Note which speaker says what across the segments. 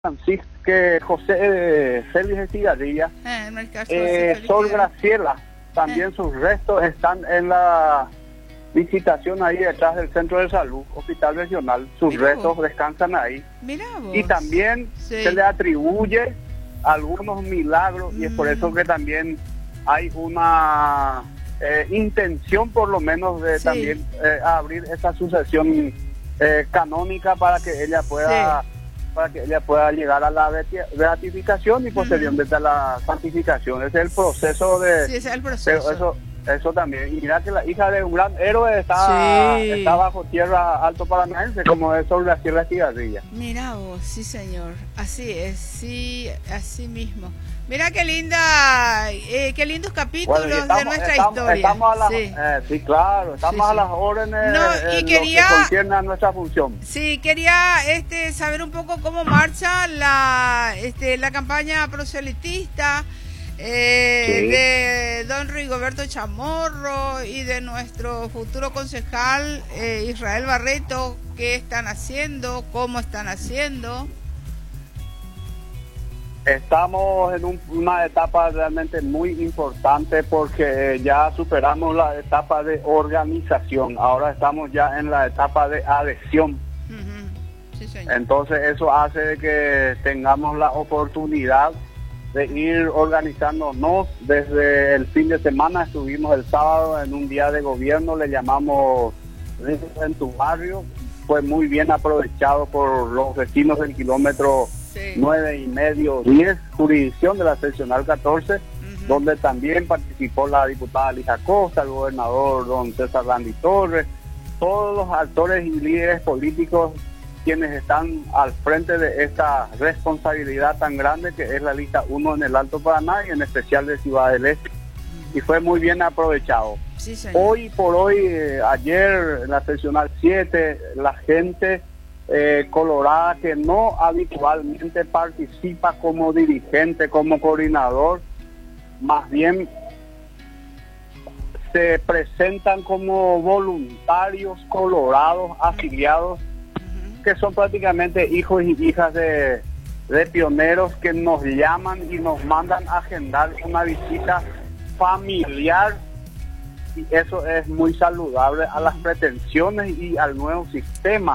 Speaker 1: Francisco José Félix Estigarribia, Sol Graciela, también sus restos están en la visitación ahí detrás del Centro de Salud, Hospital Regional, sus restos descansan ahí. Y también se le atribuye algunos milagros y es por eso que también hay una intención por lo menos de también abrir esa sucesión canónica para que ella pueda llegar a la beatificación y posteriormente a la santificación. Ese es el proceso de...
Speaker 2: Sí, ese es el proceso.
Speaker 1: Pero eso también. Y mira que la hija de un gran héroe está bajo tierra alto paranaense, como es Sol Graciela Estigarribia.
Speaker 2: Mira vos, sí señor, así es, sí, así mismo. Mira qué linda, qué lindos capítulos de nuestra historia.
Speaker 1: Estamos a las, sí, claro, estamos a las órdenes
Speaker 2: y
Speaker 1: que concierne a nuestra función.
Speaker 2: Sí, quería saber un poco cómo marcha la campaña proselitista de don Rigoberto Chamorro y de nuestro futuro concejal Israel Barreto. ¿Qué están haciendo? ¿Cómo están haciendo?
Speaker 1: Estamos en una etapa realmente muy importante porque ya superamos la etapa de organización, ahora estamos ya en la etapa de adhesión.
Speaker 2: Sí, señor.
Speaker 1: Entonces eso hace que tengamos la oportunidad de ir organizándonos. Desde el fin de semana estuvimos el sábado en un día de gobierno, le llamamos en tu barrio, fue muy bien aprovechado por los vecinos del kilómetro 9,5-10, jurisdicción de la seccional 14, donde también participó la diputada Lija Costa, el gobernador don César Randy Torres, todos los actores y líderes políticos quienes están al frente de esta responsabilidad tan grande que es la lista 1 en el Alto Paraná y en especial de Ciudad del Este. Y fue muy bien aprovechado.
Speaker 2: Sí, señor.
Speaker 1: Hoy por hoy, ayer en la seccional 7, la gente colorada que no habitualmente participa como dirigente, como coordinador, más bien se presentan como voluntarios colorados afiliados, que son prácticamente hijos y hijas de pioneros que nos llaman y nos mandan a agendar una visita familiar, y eso es muy saludable a las pretensiones y al nuevo sistema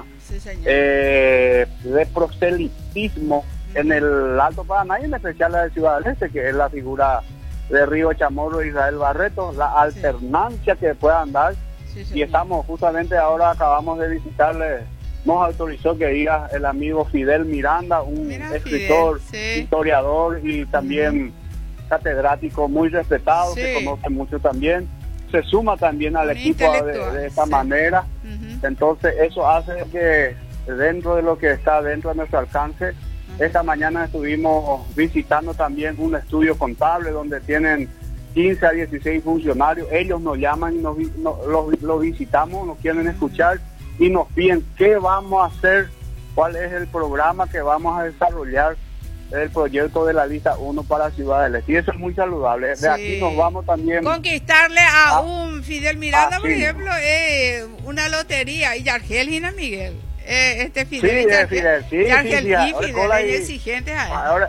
Speaker 1: de proselitismo en el Alto Paraná y en especial la de Ciudad del Este, que es la figura de Río Chamorro y Israel Barreto, la alternancia que puedan dar. Y estamos justamente ahora, acabamos de visitarle, nos autorizó que diga el amigo Fidel Miranda, un escritor, historiador y también catedrático muy respetado, que conoce mucho también, se suma también al equipo de esta manera. Entonces eso hace que dentro de lo que está dentro de nuestro alcance, esta mañana estuvimos visitando también un estudio contable donde tienen 15 a 16 funcionarios, ellos nos llaman y lo visitamos, nos quieren escuchar y nos piden qué vamos a hacer, cuál es el programa que vamos a desarrollar, el proyecto de la lista 1 para Ciudad del Este. Y eso es muy saludable. De aquí nos vamos también...
Speaker 2: Conquistarle a un Fidel Miranda, por ejemplo, una lotería. Y Yargel, Gina Miguel. Fidel es exigente a él.
Speaker 1: Ahora,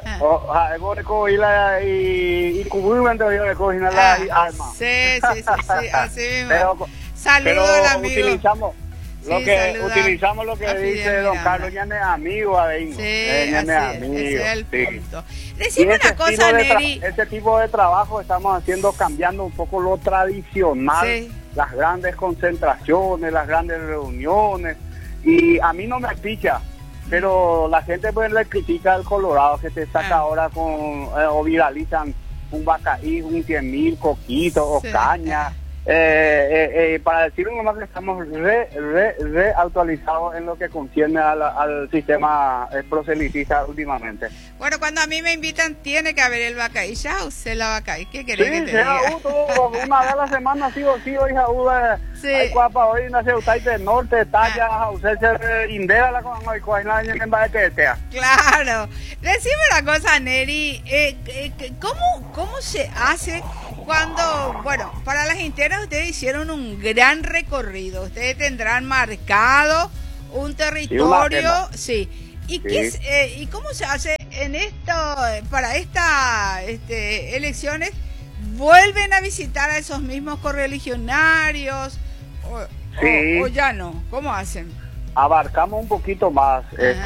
Speaker 1: y cubrirme yo le cojo la alma.
Speaker 2: Sí, así mismo. Saludos al amigo.
Speaker 1: Utilizamos lo que dice don Carlos, ya no es amigo,
Speaker 2: ese es el punto. Decime una cosa, Neri.
Speaker 1: Este tipo de trabajo estamos haciendo, cambiando un poco lo tradicional, las grandes concentraciones, las grandes reuniones, y a mí no me picha, pero la gente pues le critica al Colorado que te saca ahora o viralizan un bacaí, un 100,000 coquitos o caña. Para decirlo nomás que estamos re actualizados en lo que concierne al sistema proselitista últimamente.
Speaker 2: Bueno, cuando a mí me invitan tiene que haber el Bacay. Ya usé la Bacay. ¿Qué querés que te diga?
Speaker 1: Una vez a la semana sí, hija, hay cuapa hoy nace usted de norte, talla, usted se indera la con que sea.
Speaker 2: Claro. Decime una cosa, Neri, ¿cómo se hace cuando, bueno, para las internas ustedes hicieron un gran recorrido, ustedes tendrán marcado un territorio, ¿Y y cómo se hace en esto para estas elecciones? ¿Vuelven a visitar a esos mismos correligionarios o ya no? ¿Cómo hacen?
Speaker 1: Abarcamos un poquito más.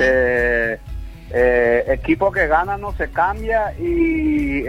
Speaker 1: Equipo que gana no se cambia y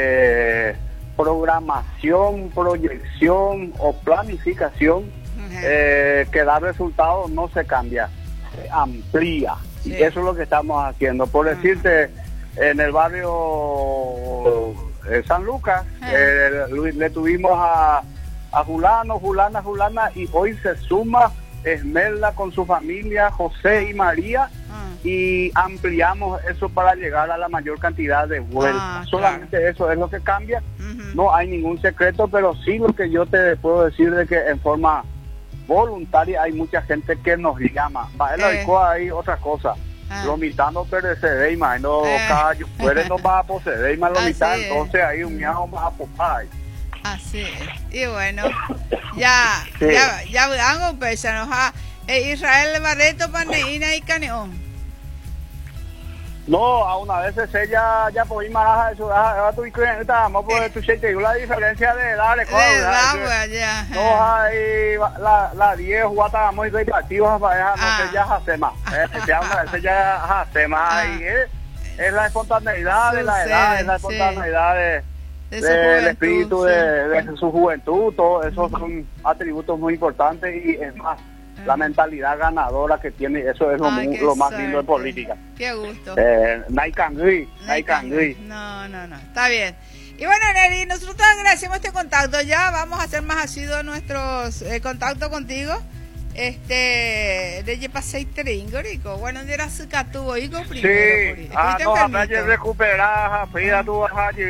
Speaker 1: programación, proyección o planificación que da resultados no se cambia, se amplía. Sí. Y eso es lo que estamos haciendo. Por decirte, en el barrio San Lucas le tuvimos a Julano, Julana, y hoy se suma Esmeralda con su familia, José y María, y ampliamos eso para llegar a la mayor cantidad de vueltas. Solamente claro. Eso es lo que cambia. No hay ningún secreto, pero sí lo que yo te puedo decir de que en forma voluntaria hay mucha gente que nos llama. Hay otra cosa. Lo mitando PRCD, imagino, cada puede no va a poseer, y lo mitad, entonces ahí un miau va a popar.
Speaker 2: Así es. Y bueno, ya hago pesa, Israel Barreto, Paneína y Caneón.
Speaker 1: No, a una vez ella ya por ir maraja eso, tu estamos por tu cheque, la diferencia de edad,
Speaker 2: ya.
Speaker 1: No hay la 10 guatamos y partidos para no sé ya hace más. Ya una vez ya hace más y es la espontaneidad de la edad, es la espontaneidad del espíritu de su juventud, todo esos son atributos muy importantes y es más la mentalidad ganadora que tiene, eso es lo más lindo de política.
Speaker 2: Qué gusto.
Speaker 1: Naikangui.
Speaker 2: No, está bien. Y bueno, Neri, nosotros te agradecemos este contacto, ya vamos a hacer más asiduos nuestros contactos contigo. De pasei tringorico, bueno, de la tuvo higo primero.
Speaker 1: Sí, no, a recuperar, Frida, tú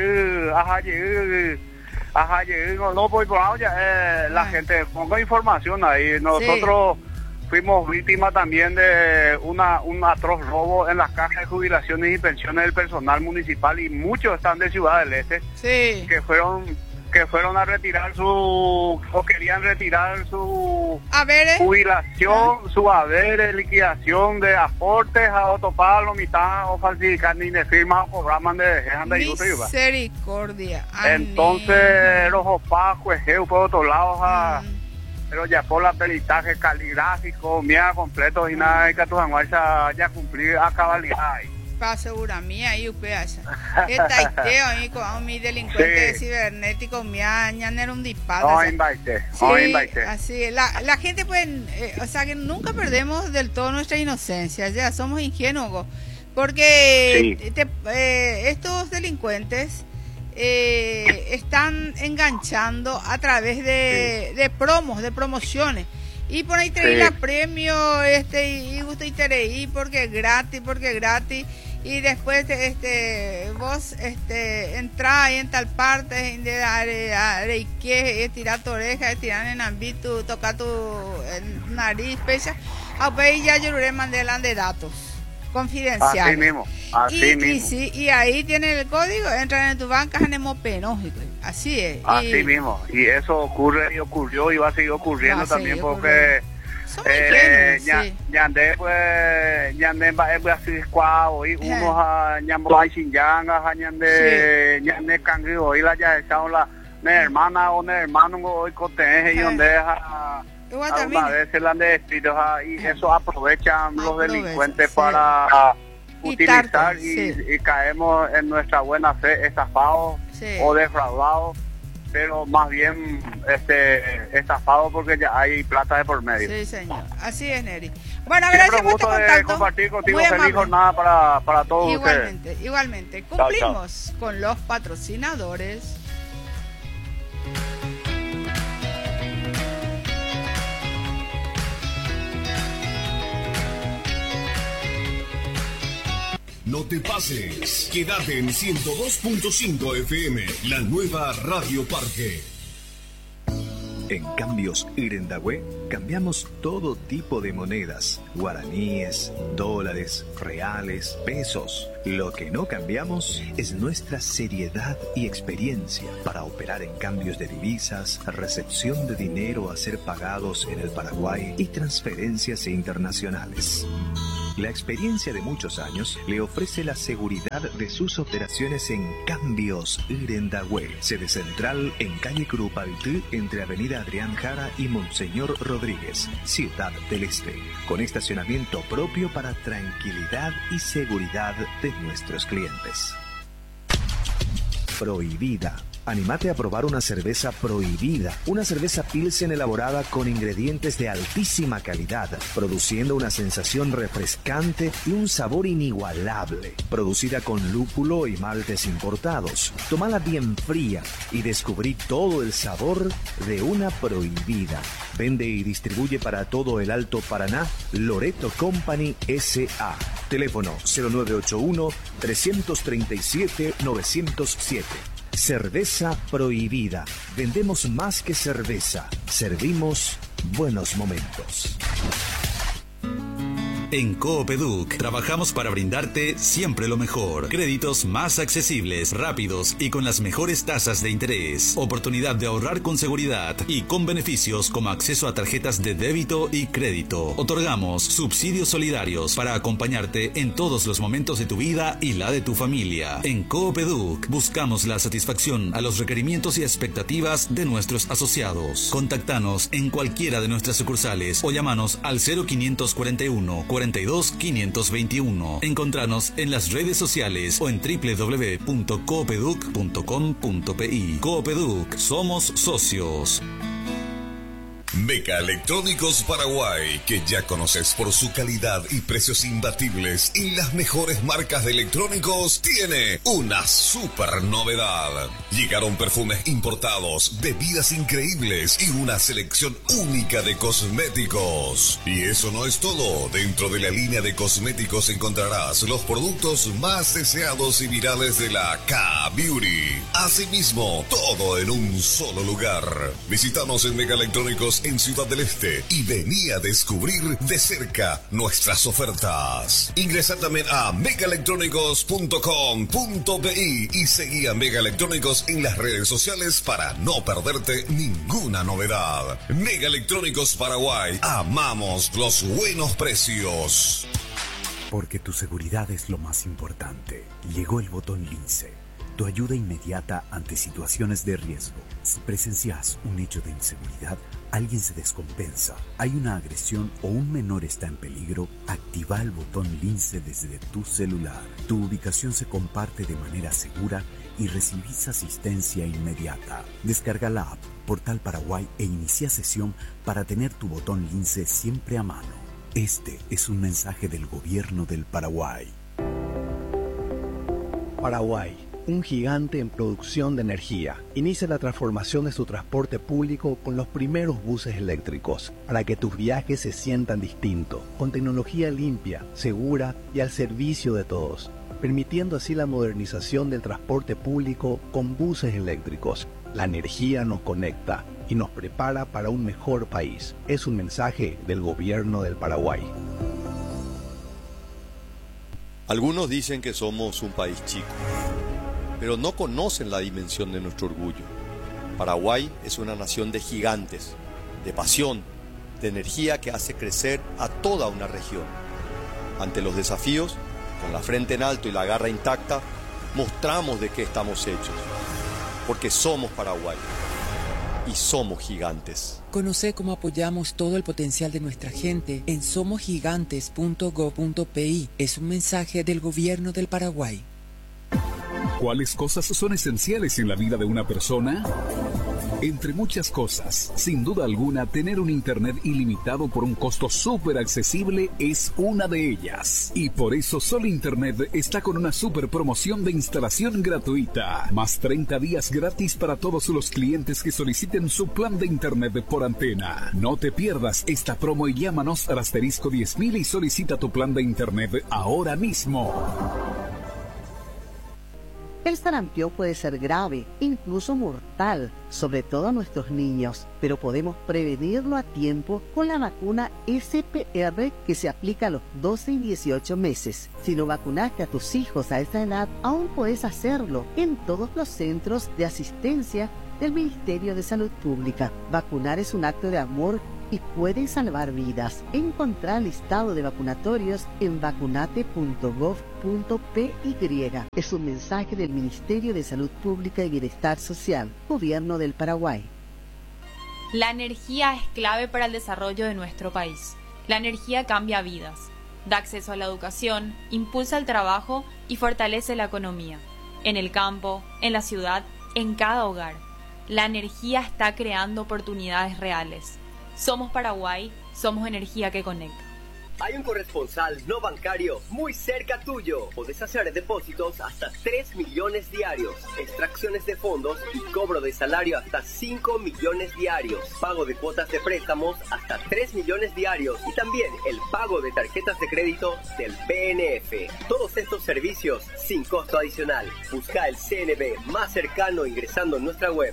Speaker 1: no voy por la gente ponga información ahí. Nosotros fuimos víctimas también de un atroz robo en las cajas de jubilaciones y pensiones del personal municipal y muchos están de Ciudad del Este que fueron a retirar querían retirar su jubilación, su haber, liquidación de aportes a Otopalo, mitad o falsificar ni de firmas o programas de
Speaker 2: misericordia.
Speaker 1: Entonces los opacos, por otro lado, pero ya por la peritaje caligráfico, mía completo y nada, que tu ya cumplir a cabalidad.
Speaker 2: Para asegurar mía y upeasa. Esta idea ahí con mi delincuente cibernético mía era un disparo. Así la gente pues, o sea que nunca perdemos del todo nuestra inocencia, ya somos ingenuos, porque estos delincuentes están enganchando a través de promociones. Y por ahí te la premio y gusto y te porque es gratis y después vos entrás ahí en tal parte de que tirar tu oreja, tirar en ámbito, tocar tu nariz, pecha, y ya yo le mandé de datos confidenciales.
Speaker 1: Así mismo.
Speaker 2: Y ahí tienen el código, entran en tu banca, tenemos penógico. Así es.
Speaker 1: Así mismo. Y eso ocurre y ocurrió y va a seguir ocurriendo también porque Ñandé pues va a ser cuau y unos a Ñambo hay Xinjiang a Ñandé Cangrido y la ya estaban la hermana o hermano hoy coteje y donde alguna vez se la han despido y eso aprovechan los delincuentes para utilizar y caemos en nuestra buena fe estafados o defraudados, pero más bien estafados porque ya hay plata de por medio.
Speaker 2: Sí, señor. Así es, Neri. Bueno, gracias por este contacto.
Speaker 1: Compartir contigo. Feliz jornada para todos ustedes.
Speaker 2: Igualmente. Cumplimos con los patrocinadores.
Speaker 3: No te pases, quédate en 102.5 FM, la nueva Radio Parque. En Cambios Irendahue cambiamos todo tipo de monedas, guaraníes, dólares, reales, pesos. Lo que no cambiamos es nuestra seriedad y experiencia para operar en cambios de divisas, recepción de dinero a ser pagados en el Paraguay y transferencias internacionales. La experiencia de muchos años le ofrece la seguridad de sus operaciones en Cambios Irendahue. Sede central en calle Curupaytí, entre avenida Adrián Jara y Monseñor Rodríguez, Ciudad del Este, con estacionamiento propio para tranquilidad y seguridad de nuestros clientes. Prohibida. Anímate a probar una cerveza Prohibida, una cerveza Pilsen elaborada con ingredientes de altísima calidad, produciendo una sensación refrescante y un sabor inigualable. Producida con lúpulo y maltes importados. Tómala bien fría y descubrí todo el sabor de una Prohibida. Vende y distribuye para todo el Alto Paraná Loreto Company S.A. Teléfono 0981-337-907. Cerveza Prohibida. Vendemos más que cerveza. Servimos buenos momentos.
Speaker 4: En Coopeduc trabajamos para brindarte siempre lo mejor. Créditos más accesibles, rápidos y con las mejores tasas de interés. Oportunidad de ahorrar con seguridad y con beneficios como acceso a tarjetas de débito y crédito. Otorgamos subsidios solidarios para acompañarte en todos los momentos de tu vida y la de tu familia. En Coopeduc buscamos la satisfacción a los requerimientos y expectativas de nuestros asociados. Contactanos en cualquiera de nuestras sucursales o llamanos al 0541 42 521. Encontranos en las redes sociales o en www.coopeduc.com.pi. Coopeduc, somos socios.
Speaker 5: Meca Electrónicos Paraguay, que ya conoces por su calidad y precios imbatibles y las mejores marcas de electrónicos, tiene una super novedad. Llegaron perfumes importados, bebidas increíbles y una selección única de cosméticos. Y eso no es todo. Dentro de la línea de cosméticos encontrarás los productos más deseados y virales de la K-Beauty. Asimismo, todo en un solo lugar. Visítanos en Meca Electrónicos en Ciudad del Este y vení a descubrir de cerca nuestras ofertas. Ingresa también a megaelectrónicos.com.pi y seguí a Mega Electrónicos en las redes sociales para no perderte ninguna novedad. Mega Electrónicos Paraguay, amamos los buenos precios.
Speaker 6: Porque tu seguridad es lo más importante. Llegó el botón Lince, tu ayuda inmediata ante situaciones de riesgo. Si presencias un hecho de inseguridad, alguien se descompensa, hay una agresión o un menor está en peligro, activa el botón Lince desde tu celular. Tu ubicación se comparte de manera segura y recibís asistencia inmediata. Descarga la app Portal Paraguay e inicia sesión para tener tu botón Lince siempre a mano. Este es un mensaje del Gobierno del Paraguay.
Speaker 7: Paraguay, un gigante en producción de energía, inicia la transformación de su transporte público con los primeros buses eléctricos, para que tus viajes se sientan distintos, con tecnología limpia, segura y al servicio de todos, permitiendo así la modernización del transporte público con buses eléctricos. La energía nos conecta y nos prepara para un mejor país. Es un mensaje del Gobierno del Paraguay.
Speaker 8: Algunos dicen que somos un país chico, pero no conocen la dimensión de nuestro orgullo. Paraguay es una nación de gigantes, de pasión, de energía que hace crecer a toda una región. Ante los desafíos, con la frente en alto y la garra intacta, mostramos de qué estamos hechos. Porque somos Paraguay y somos gigantes.
Speaker 9: Conoce cómo apoyamos todo el potencial de nuestra gente en somosgigantes.go.pi. Es un mensaje del Gobierno del Paraguay.
Speaker 10: ¿Cuáles cosas son esenciales en la vida de una persona? Entre muchas cosas, sin duda alguna, tener un internet ilimitado por un costo súper accesible es una de ellas. Y por eso Sol Internet está con una súper promoción de instalación gratuita. Más 30 días gratis para todos los clientes que soliciten su plan de internet por antena. No te pierdas esta promo y llámanos al asterisco 10.000 y solicita tu plan de internet ahora mismo.
Speaker 11: El sarampión puede ser grave, incluso mortal, sobre todo a nuestros niños, pero podemos prevenirlo a tiempo con la vacuna SPR que se aplica a los 12 y 18 meses. Si no vacunaste a tus hijos a esa edad, aún puedes hacerlo en todos los centros de asistencia del Ministerio de Salud Pública. Vacunar es un acto de amor y puede salvar vidas. Encontrá el listado de vacunatorios en vacunate.gov.py. Es un mensaje del Ministerio de Salud Pública y Bienestar Social, Gobierno del Paraguay.
Speaker 12: La energía es clave para el desarrollo de nuestro país. La energía cambia vidas, da acceso a la educación, impulsa el trabajo y fortalece la economía. En el campo, en la ciudad, en cada hogar. La energía está creando oportunidades reales. Somos Paraguay, somos energía que conecta.
Speaker 13: Hay un corresponsal no bancario muy cerca tuyo. Podés hacer depósitos hasta 3 millones diarios, extracciones de fondos y cobro de salario hasta 5 millones diarios, pago de cuotas de préstamos hasta 3 millones diarios y también el pago de tarjetas de crédito del BNF. Todos estos servicios sin costo adicional. Busca el CNB más cercano ingresando en nuestra web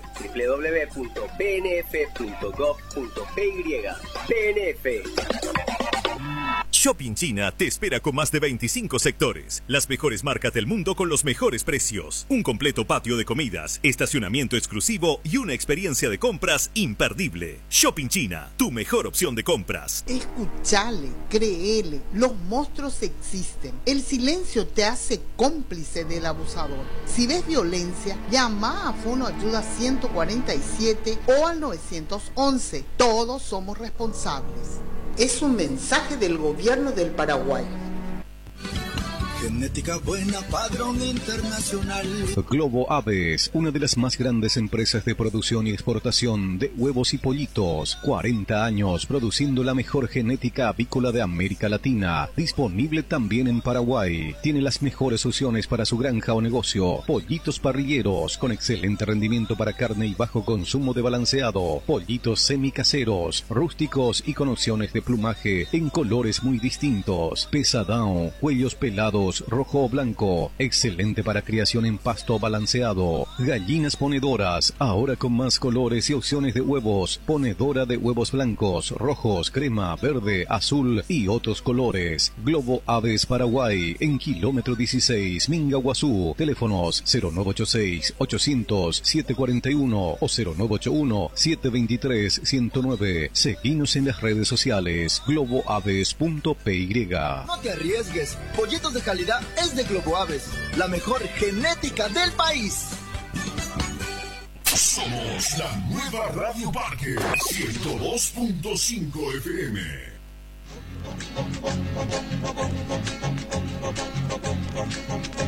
Speaker 13: www.bnf.gov.py. BNF.
Speaker 14: Shopping China te espera con más de 25 sectores, las mejores marcas del mundo con los mejores precios, un completo patio de comidas, estacionamiento exclusivo y una experiencia de compras imperdible. Shopping China, tu mejor opción de compras.
Speaker 15: Escuchale, créele, los monstruos existen. El silencio te hace cómplice del abusador. Si ves violencia, llama a Fono Ayuda 147 o al 911. Todos somos responsables. Es un mensaje del Gobierno del Paraguay.
Speaker 16: Genética buena, padrón internacional.
Speaker 17: Globo Aves, una de las más grandes empresas de producción y exportación de huevos y pollitos. 40 años produciendo la mejor genética avícola de América Latina. Disponible también en Paraguay. Tiene las mejores opciones para su granja o negocio. Pollitos parrilleros con excelente rendimiento para carne y bajo consumo de balanceado. Pollitos semicaseros, rústicos y con opciones de plumaje en colores muy distintos. Pesadão, cuellos pelados, rojo o blanco, excelente para criación en pasto balanceado. Gallinas ponedoras, ahora con más colores y opciones de huevos. Ponedora de huevos blancos, rojos, crema, verde, azul y otros colores. Globo Aves Paraguay, en kilómetro 16, Mingaguazú. Teléfonos 0986-800-741 o 0981-723-109. Seguinos en las redes sociales, globoaves.py.
Speaker 16: No te arriesgues, pollitos de calidad es de Globo Aves, la mejor genética del país.
Speaker 5: Somos la nueva Radio Parque 102.5 FM.